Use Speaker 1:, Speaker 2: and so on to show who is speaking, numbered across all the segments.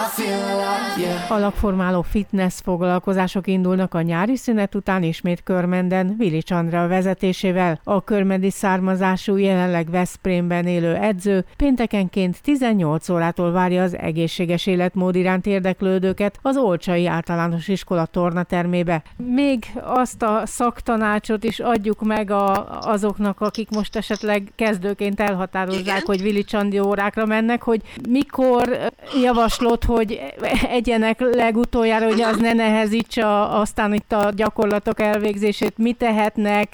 Speaker 1: Alakformáló fitness foglalkozások indulnak a nyári szünet után ismét Körmenden, Vilics Andrea vezetésével. A körmendi származású, jelenleg Veszprémben élő edző péntekenként 18 órától várja az egészséges életmód iránt érdeklődőket az Olcsai Általános Iskola tornatermébe. Még azt a szaktanácsot is adjuk meg azoknak, akik most esetleg kezdőként elhatározzák, hogy Vilics Andi órákra mennek, hogy mikor javaslod, hogy egyenek legutoljára, hogy az ne nehezítse aztán itt a gyakorlatok elvégzését, mit tehetnek,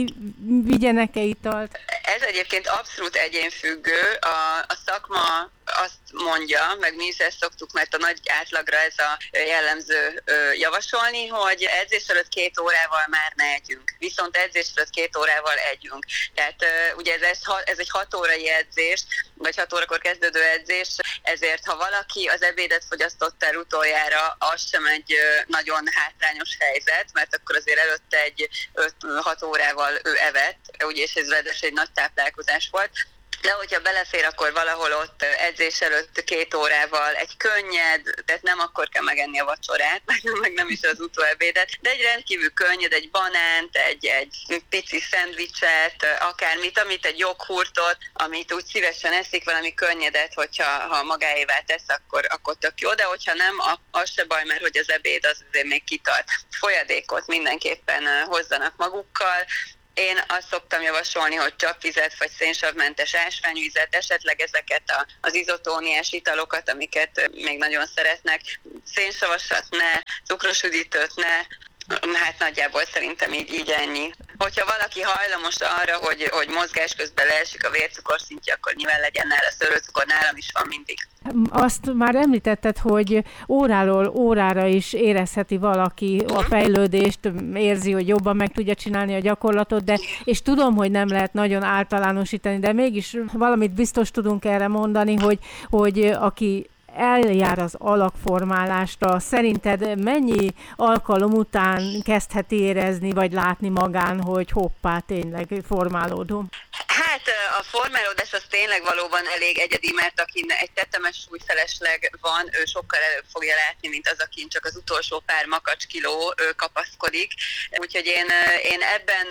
Speaker 1: vigyenek-e italt?
Speaker 2: Ez egyébként abszolút egyénfüggő. A szakma azt mondja, meg mi is ezt szoktuk, mert a nagy átlagra ez a jellemző javasolni, hogy edzés előtt 2 órával már ne együnk. Viszont edzés előtt 2 órával együnk. Tehát ugye ez egy 6 órai edzés, vagy 6 órakor kezdődő edzés, ezért ha valaki az ebédet fogyasztott el utoljára, az sem egy nagyon hátrányos helyzet, mert akkor azért előtte egy 5-6 órával ő evett, ugye, és ez ráadásul egy nagy táplálkozás volt. De hogyha belefér, akkor valahol ott edzés előtt 2 órával egy könnyed, tehát nem akkor kell megenni a vacsorát, meg nem is az utóebédet, de egy rendkívül könnyed, egy banánt, egy pici szendvicset, akármit, egy joghurtot, amit úgy szívesen eszik, valami könnyedet, ha magáévá tesz, akkor tök jó, de hogyha nem, az se baj, mert hogy az ebéd az azért még kitart. Folyadékot mindenképpen hozzanak magukkal. Én azt szoktam javasolni, hogy csapvizet vagy szénsavmentes ásványvizet, esetleg ezeket az izotóniás italokat, amiket még nagyon szeretnek, szénsavasat ne, cukros üdítőt ne, hát nagyjából szerintem így ennyi. Hogyha valaki hajlamos arra, hogy mozgás közben leesik a vércukorszintje, akkor nyilván legyen nála szőlőcukor, nálam is van mindig.
Speaker 1: Azt már említetted, hogy óráról órára is érezheti valaki a fejlődést, érzi, hogy jobban meg tudja csinálni a gyakorlatot, és tudom, hogy nem lehet nagyon általánosítani, de mégis valamit biztos tudunk erre mondani, hogy aki eljár az alakformálásra, szerinted mennyi alkalom után kezdheti érezni, vagy látni magán, hogy hoppá, tényleg formálódom?
Speaker 2: Hát a formálódás az tényleg valóban elég egyedi, mert akin egy tetemes súlyfelesleg van, ő sokkal előbb fogja látni, mint az, akin csak az utolsó pár makacskiló kapaszkodik. Úgyhogy én ebben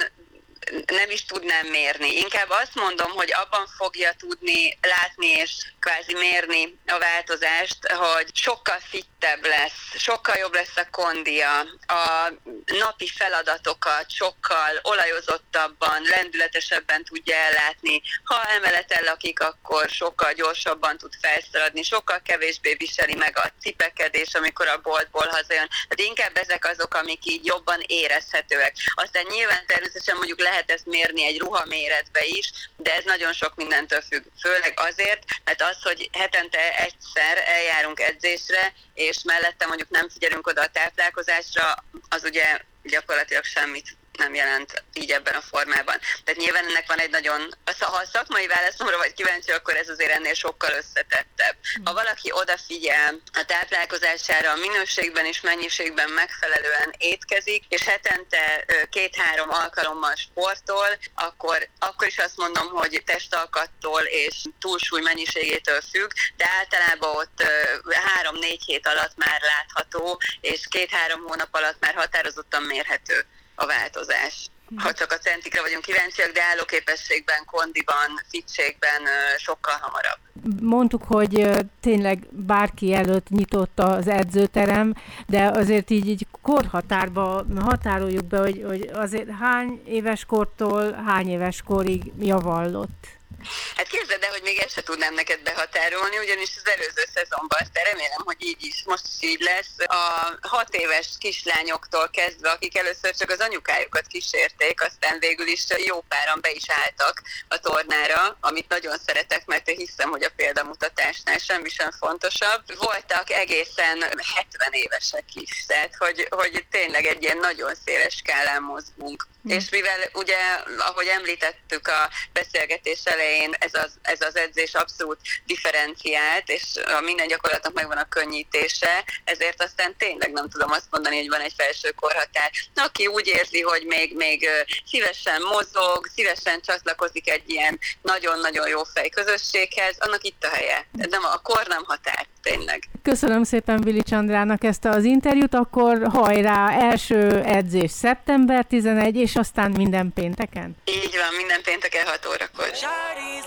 Speaker 2: nem is tudnám mérni. Inkább azt mondom, hogy abban fogja tudni látni és kvázi mérni a változást, hogy sokkal fittebb lesz, sokkal jobb lesz a kondia, a napi feladatokat sokkal olajozottabban, lendületesebben tudja ellátni. Ha emeleten lakik, akkor sokkal gyorsabban tud felszaladni, sokkal kevésbé viseli meg a cipekedés, amikor a boltból hazajön. Tehát inkább ezek azok, amik így jobban érezhetőek. Aztán nyilván természetesen mondjuk lehet ezt mérni egy ruhaméretbe is, de ez nagyon sok mindentől függ. Főleg azért, mert az, hogy hetente egyszer eljárunk edzésre, és mellette mondjuk nem figyelünk oda a táplálkozásra, az ugye gyakorlatilag semmit nem jelent így ebben a formában. Tehát nyilván ennek van egy nagyon, ha a szakmai válaszomra vagy kíváncsi, akkor ez azért ennél sokkal összetettebb. Ha valaki odafigyel a táplálkozására, a minőségben és mennyiségben megfelelően étkezik, és hetente 2-3 alkalommal sportol, akkor is azt mondom, hogy testalkattól és túlsúly mennyiségétől függ, de általában ott 3-4 hét alatt már látható, és 2-3 hónap alatt már határozottan mérhető a változás. Ha csak a centikre vagyunk kíváncsiak, de állóképességben, kondiban, fitségben sokkal hamarabb.
Speaker 1: Mondtuk, hogy tényleg bárki előtt nyitott az edzőterem, de azért így korhatárba határoljuk be, hogy azért hány éves kortól hány éves korig javallott?
Speaker 2: Hát képzeld el, hogy még ezt se tudnám neked behatárolni, ugyanis az előző szezonban, de remélem, hogy így is, most is így lesz, a 6 éves kislányoktól kezdve, akik először csak az anyukájukat kísérték, aztán végül is jó páran be is álltak a tornára, amit nagyon szeretek, mert én hiszem, hogy a példamutatásnál semmi sem fontosabb. Voltak egészen 70 évesek is, tehát hogy tényleg egy ilyen nagyon széles skálán mozgunk. És mivel ugye, ahogy említettük a beszélgetés elején, ez az edzés abszolút differenciált, és a minden gyakorlatnak megvan a könnyítés edzése, ezért aztán tényleg nem tudom azt mondani, hogy van egy felső korhatár. Aki úgy érzi, hogy még szívesen mozog, szívesen csatlakozik egy ilyen nagyon-nagyon jó fej közösséghez, annak itt a helye. Nem, a kor nem határ, tényleg.
Speaker 1: Köszönöm szépen Vilics Andrának ezt az interjút, akkor hajrá, első edzés szeptember 11, és aztán minden pénteken?
Speaker 2: Így van, minden pénteken 6 órakor.